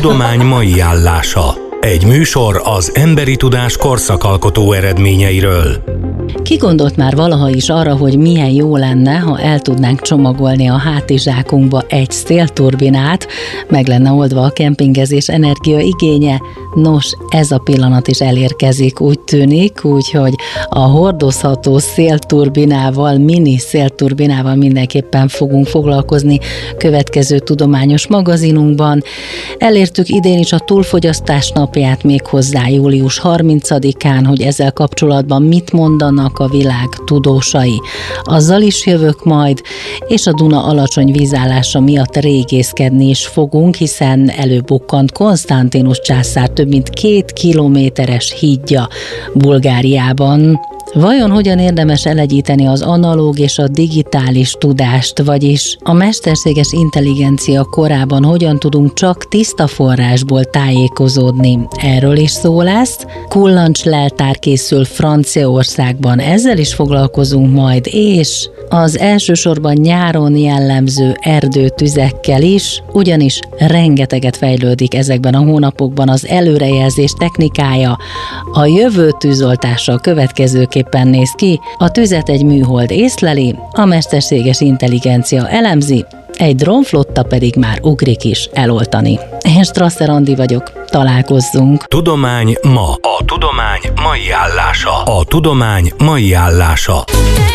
tudomány mai állása. Egy műsor az emberi tudás korszakalkotó eredményeiről. Ki gondolt már valaha is arra, hogy milyen jó lenne, ha el tudnánk csomagolni a hátizsákunkba egy szélturbinát, meg lenne oldva a kempingezés energiaigénye? Nos, ez a pillanat is elérkezik, úgy tűnik, úgyhogy a hordozható szélturbinával, mini szélturbinával mindenképpen fogunk foglalkozni következő tudományos magazinunkban. Elértük idén is a túlfogyasztás napját, méghozzá július 30-án, hogy ezzel kapcsolatban mit mondanak a világ tudósai. Azzal is jövök majd, és a Duna alacsony vízállása miatt régészkedni is fogunk, hiszen előbukkant Konstantinus császár több mint 2 kilométeres hídja Bulgáriában. Vajon hogyan érdemes elegyíteni az analóg és a digitális tudást, vagyis a mesterséges intelligencia korában hogyan tudunk csak tiszta forrásból tájékozódni? Erről is szó lesz. Kullancsleltár készül Franciaországban, ezzel is foglalkozunk majd, és az elsősorban nyáron jellemző erdőtüzekkel is, ugyanis rengeteget fejlődik ezekben a hónapokban az előrejelzés technikája. A jövő tűzoltása következőképpen néz ki: a tüzet egy műhold észleli, a mesterséges intelligencia elemzi, egy drónflotta pedig már ugrik is eloltani. Én Strasser Andi vagyok, találkozzunk! Tudomány ma. A tudomány mai állása. A tudomány mai állása.